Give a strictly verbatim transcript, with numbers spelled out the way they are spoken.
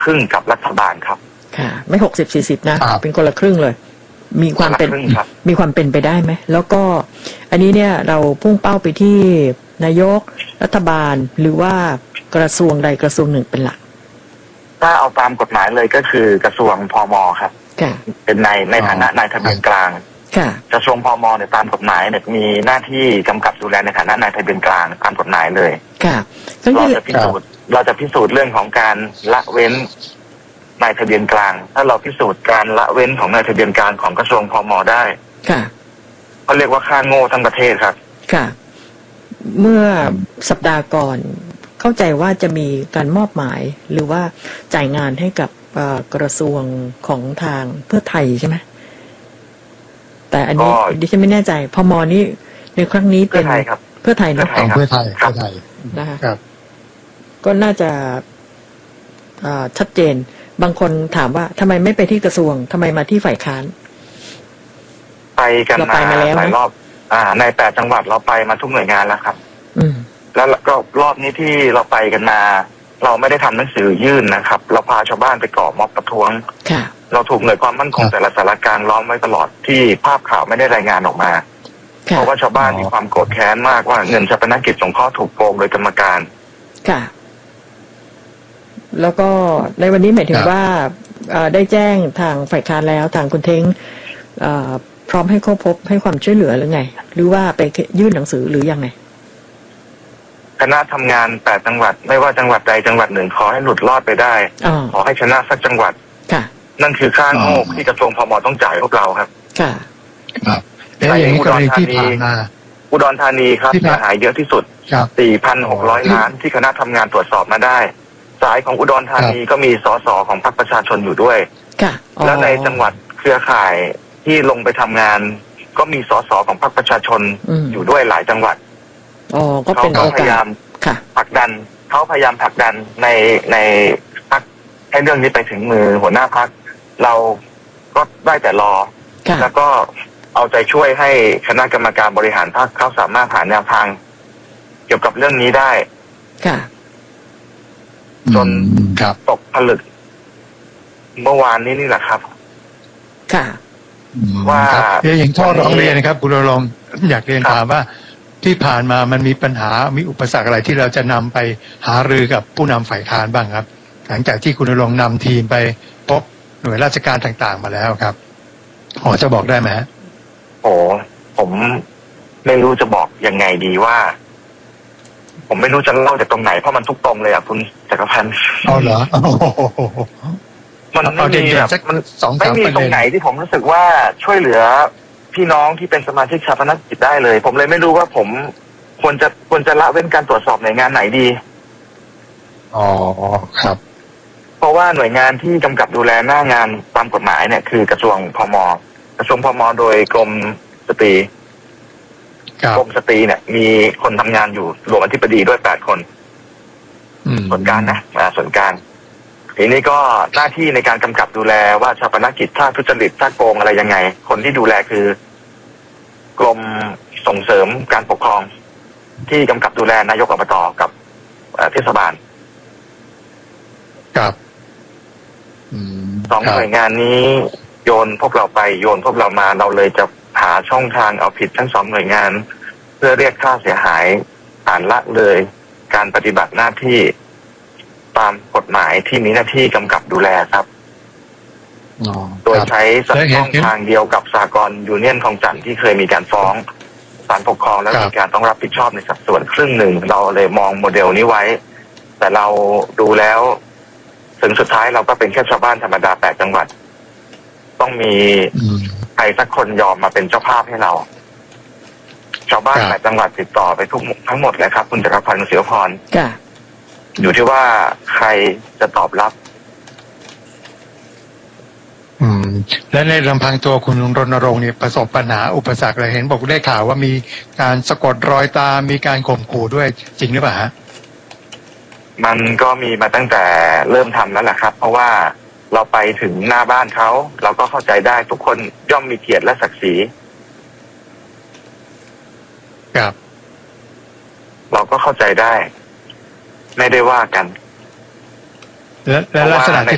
ครึ่งกับรัฐบาลครับค่ะไม่หกสิบสี่สิบนะเป็นคนละครึ่งเลยมีความเป็นมีความเป็นไปได้ไหมแล้วก็อันนี้เนี่ยเราพุ่งเป้าไปที่นายกรัฐบาลหรือว่ากระทรวงใดกระทรวงหนึ่งเป็นหลักถ้าเอาตามกฎหมายเลยก็คือกระทรวงพม.ครับเป็นในในฐานะนายทะเบียนกลางกระทรวงพม.เนี่ยตามกฎหมายเนี่ยมีหน้าที่กำกับดูแลในฐานะนายทะเบียนกลางตามกฎหมายเลยเราจะพิสูจน์เราจะพิสูจน์เรื่องของการละเว้นนายทะเบียนกลางถ้าเราพิสูจน์การละเว้นของนายทะเบียนกลางของกระทรวงพม.ได้เขาเรียกว่าค่าโง่ทั้งประเทศครับค่ะเมื่อสัปดาห์ก่อนเข้าใจว่าจะมีการมอบหมายหรือว่าจ่ายงานให้กับกระทรวงของทางเพื่อไทยใช่ไหมแต่อันนี้ดิฉันไม่แน่ใจพม.นี่ในครั้งนี้เป็นเพื่อไทยเนาะเพื่อไทยเพื่อไทยนะคะก็น่าจะชัดเจนบางคนถามว่าทำไมไม่ไปที่กระทรวงทำไมมาที่ฝ่ายค้านไปกันมาหลายรอบอ่าในแปดจังหวัดเราไปมาทุกหน่วยงานแล้วครับอืมแล้วก็รอบนี้ที่เราไปกันมาเราไม่ได้ทำหนังสือยื่นนะครับเราพาชาวบ้านไปก่อม็อบประท้วงเราถูกหน่วยความมั่นคงแต่ละสารการล้อมไว้ตลอดที่ภาพข่าวไม่ได้รายงานออกมาเพราะว่าชาวบ้านมีความโกรธแค้นมากว่าเงินชาปนกิจสงเคราะห์ถูกโกงโดยกรรมการค่ะแล้วก็ในวันนี้หมายถึงว่าได้แจ้งทางฝ่ายค้านแล้วทางคุณเท้งพร้อมให้เข้าพบให้ความช่วยเหลือหรือไงหรือว่าไปยื่นหนังสือหรือยังไงคณะทำงานแปดจังหวัดไม่ว่าจังหวัดใดจังหวัดหนึ่งขอให้หลุดรอดไปได้ขอให้ชนะสักจังหวัดนั่นคือค่าโง่ที่กระทรวงพม.ต้องจ่ายพวกเราครับค่ะครับแล้วอย่างนี้กรณีที่ผ่านมาอุดรธานีครับเสียหายเยอะที่สุด สี่พันหกร้อย ล้านที่คณะทำงานตรวจสอบมาได้สายของอุดรธานีก็มีสสของพรรคประชาชนอยู่ด้วยแล้วในจังหวัดเครือข่ายที่ลงไปทำงานก็มีสสของพรรคประชาชนอยู่ด้วยหลายจังหวัดเขาก็พยายามผลักดันเขาพยายามผลักดันในในพรรคให้เรื่องนี้ไปถึงมือหัวหน้าพรรคเราก็ได้แต่รอแล้วก็เอาใจช่วยให้คณะกรรมการบริหารพรรคเขาสามารถหาแนวทางเกี่ยวกับเรื่องนี้ได้จนตกผลึกเมื่อวานนี้นี่แหละครับค่ะว่าอย่างข้อร้องเรียนนะครับคุณรองอยากเรียนถามว่าที่ผ่านมามันมีปัญหามีอุปสรรคอะไรที่เราจะนำไปหารือกับผู้นำฝ่ายค้านบ้างครับหลังจากที่คุณรองนำทีมไปพบหน่วยราชการต่างๆมาแล้วครับพอจะบอกได้ไหมโอ้ผมไม่รู้จะบอกยังไงดีว่าผมไม่รู้จะเล่าจากตรงไหนเพราะมันทุกตรงเลยอ่ะคุณจักรพันธ์อ๋อเหรอมันไม่มีแบบมันไม่มีตรงไหนที่ผมรู้สึกว่าช่วยเหลือพี่น้องที่เป็นสมาชิกชาปนกิจได้เลยผมเลยไม่รู้ว่าผมควรจะควรจะละเว้นการตรวจสอบหน่วยงานไหนดีอ๋อครับเพราะว่าหน่วยงานที่กำกับดูแลหน้างานตามกฎหมายเนี่ยคือกระทรวงพม.กระทรวงพม.โดยกรมสตรีกรมสตรีเนี่ยมีคนทำงานอยู่รวมอธิบดีด้วยแปดคนส่วนกลางนะส่วนกลางทีนี้ก็หน้าที่ในการกำกับดูแลว่าชาปนกิจถ้าทุจริตถ้าโกงอะไรยังไงคนที่ดูแลคือกรมส่งเสริมการปกครองที่กำกับดูแลนายกอบต.กับเทศบาลครับสองหน่วยงานนี้โยนพวกเราไปโยนพวกเรามาเราเลยจะหาช่องทางเอาผิดทั้งสองหน่วยงานเพื่อเรียกค่าเสียหายฐานละเลยการปฏิบัติหน้าที่ตามกฎหมายที่มีหน้าที่กำกับดูแลครับโดยใช้ช่องทางเดียวกับสหกรณ์ยูเนียนคลองจันทน์ที่เคยมีการฟ้องศาลปกครองแล้วมีการต้องรับผิดชอบในสัดส่วนครึ่งหนึ่งเราเลยมองโมเดลนี้ไว้แต่เราดูแล้วถึงสุดท้ายเราก็เป็นแค่ชาวบ้านธรรมดาแปดจังหวัดต้องมีใครสักคนยอมมาเป็นเจ้าภาพให้เราชาวบ้านหลายจังหวัดติดต่อไปทุกทั้งหมดเลยครับคุณจักรพันธ์เสียวพรอยู่ที่ว่าใครจะตอบรับอืมและในลำพังตัวคุณรณรงค์เนี่ยประสบปัญหาอุปสรรคอะไรเห็นบอกได้ข่าวว่ามีการสะกดรอยตามมีการข่มขู่ด้วยจริงหรือเปล่าฮะมันก็มีมาตั้งแต่เริ่มทำแล้วแหละครับเพราะว่าเราไปถึงหน้าบ้านเขาเราก็เข้าใจได้ทุกคนย่อมมีเกียรติและศักดิ์ศรีครับเราก็เข้าใจได้ไม่ได้ว่ากันและและลักษณะที่